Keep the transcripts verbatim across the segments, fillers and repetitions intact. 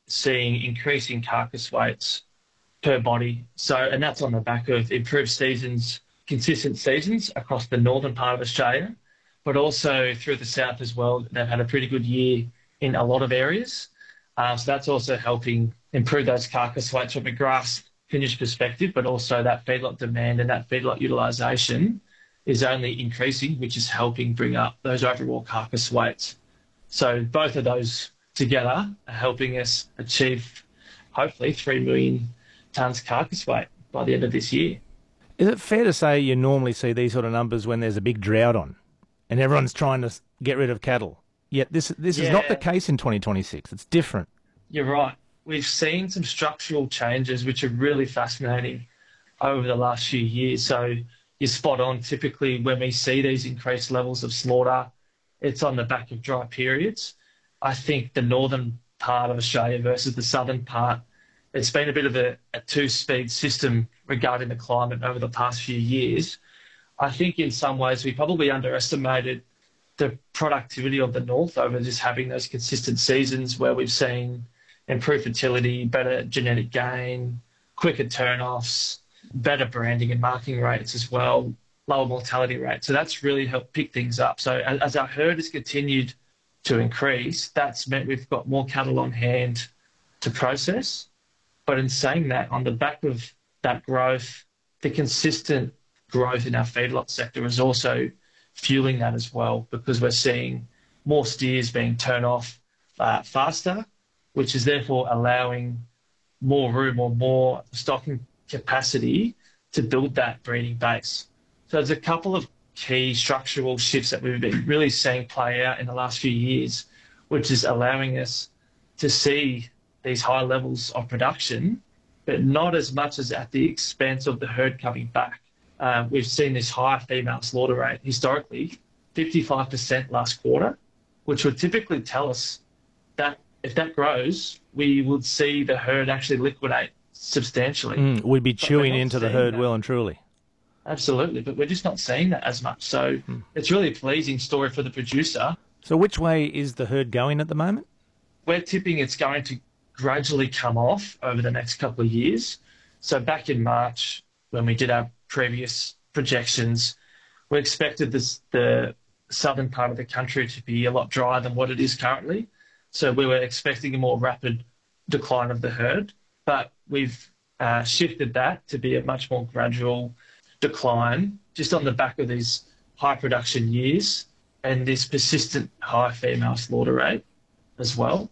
seeing increasing carcass weights per body. So, and that's on the back of improved seasons, consistent seasons across the northern part of Australia, but also through the south as well. They've had a pretty good year in a lot of areas. Uh, so that's also helping improve those carcass weights from a grass finish perspective, but also that feedlot demand and that feedlot utilisation is only increasing, which is helping bring up those overall carcass weights. So both of those together are helping us achieve, hopefully, three million tonnes carcass weight by the end of this year. Is it fair to say you normally see these sort of numbers when there's a big drought on and everyone's trying to get rid of cattle? Yet this this Yeah. is not the case in twenty twenty-six. It's different. You're right. We've seen some structural changes which are really fascinating over the last few years. So you're spot on. Typically, when we see these increased levels of slaughter, it's on the back of dry periods. I think the northern part of Australia versus the southern part, it's been a bit of a, a two-speed system regarding the climate over the past few years. I think in some ways we probably underestimated the productivity of the north over just having those consistent seasons where we've seen improved fertility, better genetic gain, quicker turn-offs, better branding and marking rates as well, lower mortality rates. So that's really helped pick things up. So as, as our herd has continued to increase, that's meant we've got more cattle on hand to process. But in saying that, on the back of that growth, the consistent growth in our feedlot sector is also fueling that as well, because we're seeing more steers being turned off uh, faster, which is therefore allowing more room or more stocking capacity to build that breeding base. So there's a couple of key structural shifts that we've been really seeing play out in the last few years, which is allowing us to see these high levels of production, but not as much as at the expense of the herd coming back. Uh, we've seen this high female slaughter rate historically, fifty-five percent last quarter, which would typically tell us that if that grows, we would see the herd actually liquidate substantially. Mm, we'd be chewing into the herd that. well and truly. Absolutely, but we're just not seeing that as much. So mm. it's really a pleasing story for the producer. So which way is the herd going at the moment? We're tipping it's going to gradually come off over the next couple of years. So back in March, when we did our previous projections, we expected this, the southern part of the country to be a lot drier than what it is currently. So we were expecting a more rapid decline of the herd, but we've uh, shifted that to be a much more gradual decline just on the back of these high production years and this persistent high female slaughter rate as well.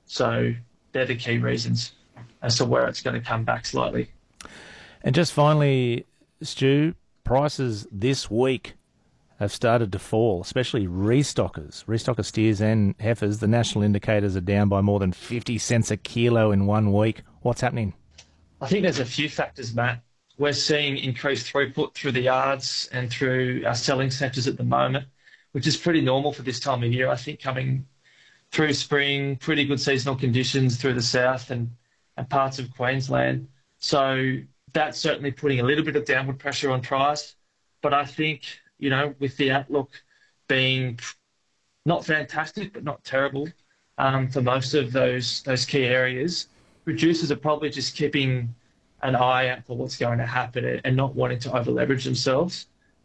So they're the key reasons as to where it's going to come back slightly. And just finally, Stu, prices this week have started to fall, especially restockers, restocker steers and heifers. The national indicators are down by more than fifty cents a kilo in one week. What's happening? I think there's a few factors, Matt. We're seeing increased throughput through the yards and through our selling centres at the moment, which is pretty normal for this time of year. I think coming through spring, pretty good seasonal conditions through the south and, and parts of Queensland. So that's certainly putting a little bit of downward pressure on price. But I think, you know, with the outlook being not fantastic, but not terrible um, for most of those those key areas, producers are probably just keeping an eye out for what's going to happen and not wanting to over-leverage themselves.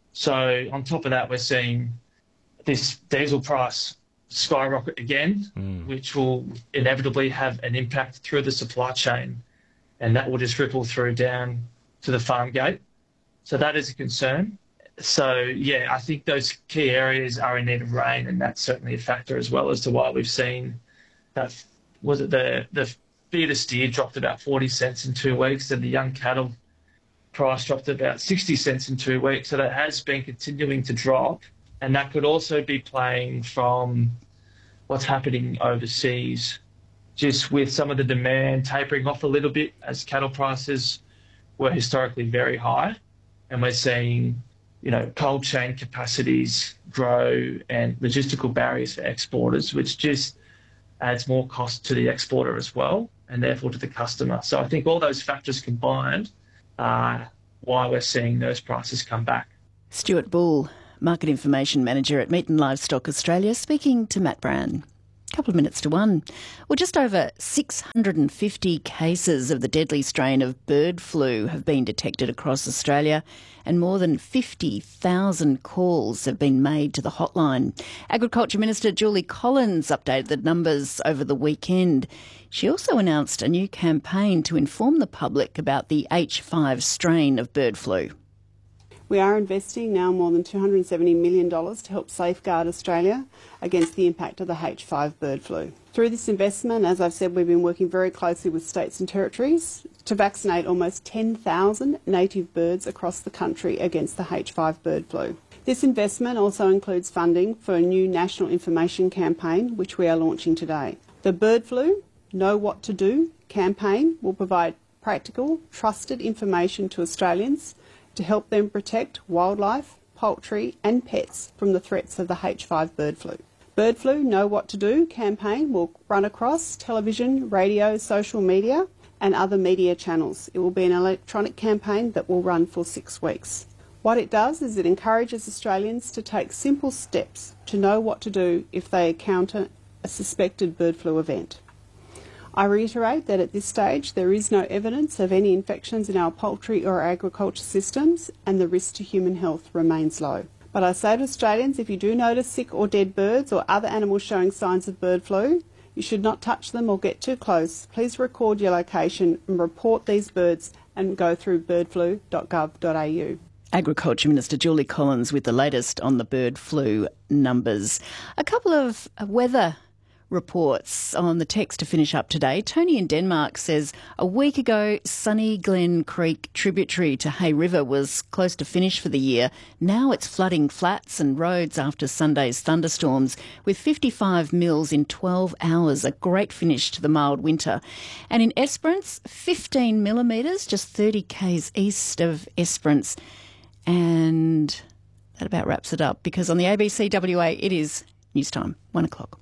So on top of that, we're seeing this diesel price skyrocket again, mm. which will inevitably have an impact through the supply chain, and that will just ripple through down to the farm gate. So that is a concern. So, yeah, I think those key areas are in need of rain, and that's certainly a factor as well as to why we've seen that, was it the, the feeder steer dropped about forty cents in two weeks and the young cattle price dropped about sixty cents in two weeks. So that has been continuing to drop, and that could also be playing from what's happening overseas, just with some of the demand tapering off a little bit as cattle prices were historically very high. And we're seeing, you know, cold chain capacities grow and logistical barriers for exporters, which just adds more cost to the exporter as well, and therefore to the customer. So I think all those factors combined are why we're seeing those prices come back. Stuart Bull, Market Information Manager at Meat and Livestock Australia, speaking to Matt Brown. Couple of minutes to one. Well, just over six hundred fifty cases of the deadly strain of bird flu have been detected across Australia, and more than fifty thousand calls have been made to the hotline. Agriculture Minister Julie Collins updated the numbers over the weekend. She also announced a new campaign to inform the public about the H five strain of bird flu. We are investing now more than two hundred seventy million dollars to help safeguard Australia against the impact of the H five bird flu. Through this investment, as I've said, we've been working very closely with states and territories to vaccinate almost ten thousand native birds across the country against the H five bird flu. This investment also includes funding for a new national information campaign, which we are launching today. The Bird Flu Know What to Do campaign will provide practical, trusted information to Australians to help them protect wildlife, poultry and pets from the threats of the H five bird flu. Bird Flu Know What to Do campaign will run across television, radio, social media and other media channels. It will be an electronic campaign that will run for six weeks. What it does is it encourages Australians to take simple steps to know what to do if they encounter a suspected bird flu event. I reiterate that at this stage there is no evidence of any infections in our poultry or agriculture systems and the risk to human health remains low. But I say to Australians, if you do notice sick or dead birds or other animals showing signs of bird flu, you should not touch them or get too close. Please record your location and report these birds and go through bird flu dot gov dot a u. Agriculture Minister Julie Collins with the latest on the bird flu numbers. A couple of weather reports on the text to finish up today. Tony in Denmark says a week ago, Sunny Glen Creek tributary to Hay River was close to finish for the year. Now it's flooding flats and roads after Sunday's thunderstorms with fifty-five mils in twelve hours, a great finish to the mild winter. And in Esperance, fifteen millimetres, just thirty k's east of Esperance. And that about wraps it up because on the A B C W A it is news time, one o'clock.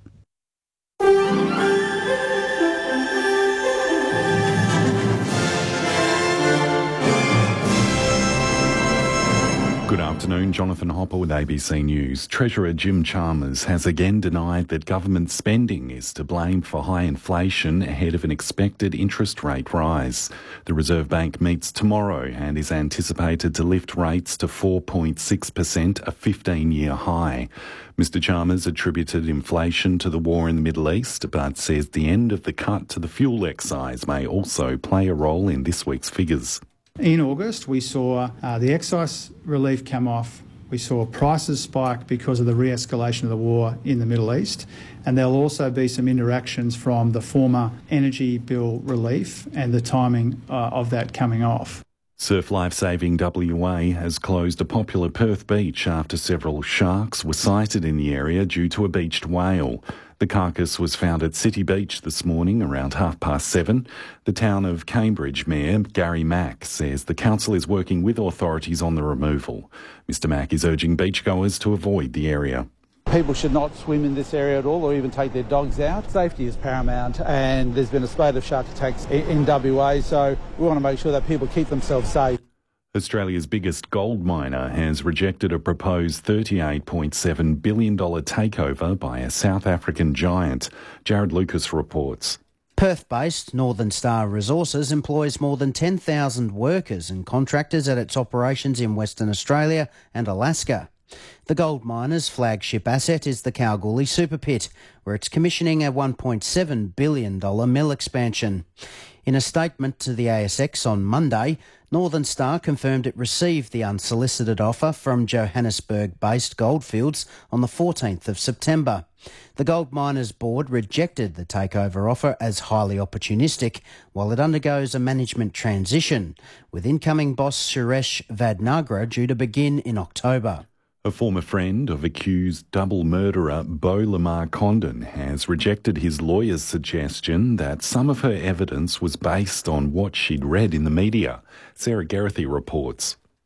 Good afternoon, Jonathan Hopper with A B C News. Treasurer Jim Chalmers has again denied that government spending is to blame for high inflation ahead of an expected interest rate rise. The Reserve Bank meets tomorrow and is anticipated to lift rates to four point six percent, a fifteen-year high. Mister Chalmers attributed inflation to the war in the Middle East, but says the end of the cut to the fuel excise may also play a role in this week's figures. In August, we saw uh, the excise relief come off. We saw prices spike because of the re-escalation of the war in the Middle East. And there'll also be some interactions from the former energy bill relief and the timing uh, of that coming off. Surf Life Saving W A has closed a popular Perth beach after several sharks were sighted in the area due to a beached whale. The carcass was found at City Beach this morning around half past seven. The Town of Cambridge Mayor Gary Mack says the council is working with authorities on the removal. Mister Mack is urging beachgoers to avoid the area. People should not swim in this area at all or even take their dogs out. Safety is paramount and there's been a spate of shark attacks in W A, so we want to make sure that people keep themselves safe. Australia's biggest gold miner has rejected a proposed thirty-eight point seven billion dollars takeover by a South African giant. Jared Lucas reports. Perth-based Northern Star Resources employs more than ten thousand workers and contractors at its operations in Western Australia and Alaska. The gold miner's flagship asset is the Kalgoorlie Super Pit, where it's commissioning a one point seven billion dollars mill expansion. In a statement to the A S X on Monday, Northern Star confirmed it received the unsolicited offer from Johannesburg-based Goldfields on the fourteenth of September. The gold miners' board rejected the takeover offer as highly opportunistic while it undergoes a management transition, with incoming boss Suresh Vadnagra due to begin in October. A former friend of accused double murderer Beau Lamar Condon has rejected his lawyer's suggestion that some of her evidence was based on what she'd read in the media. Sarah Geraghty reports.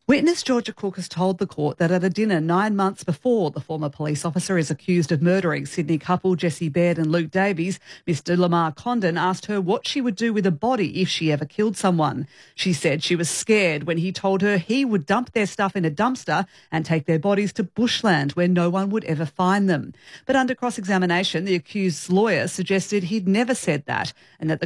Witness Georgia Cook has told the court that at a dinner nine months before the former police officer is accused of murdering Sydney couple Jessie Baird and Luke Davies, Mister Lamar Condon asked her what she would do with a body if she ever killed someone. She said she was scared when he told her he would dump their stuff in a dumpster and take their bodies to bushland where no one would ever find them. But under cross-examination, the accused's lawyer suggested he'd never said that and that the